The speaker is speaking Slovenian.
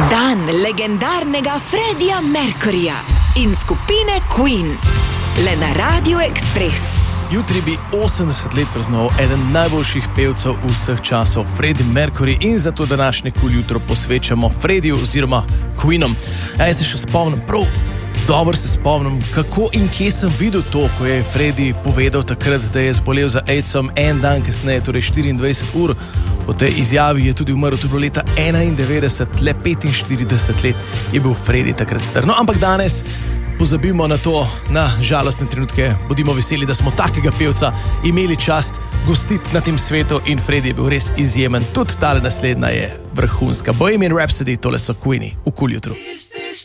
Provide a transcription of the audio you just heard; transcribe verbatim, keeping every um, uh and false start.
Dan legendarnega Freddija Mercuryja in skupine Queen. Le na Radio Express. Jutri bi osemdeset let praznoval eden najboljših pevcev vseh časov, Freddie Mercury, in zato današnje Kul jutro posvečamo Freddiju oziroma Queenom. Ja, jaz se še spomnim, prav dobro se spomnim, kako in kje sem videl to, ko je Freddie povedal takrat, da je zbolel za aidsom en dan kasneje, torej štiriindvajset ur. Po tej izjavi je tudi umrl, to bilo leta enaindevetdeset, le petinštirideset let je bil Freddie takrat star. No, ampak danes pozabimo na to, na žalostne trenutke, bodimo veseli, da smo takega pevca imeli čast gostiti na tem svetu in Freddie je bil res izjemen. Tudi tale naslednja je vrhunska. Bohemian Rhapsody, tole so Queenie v Kul jutru.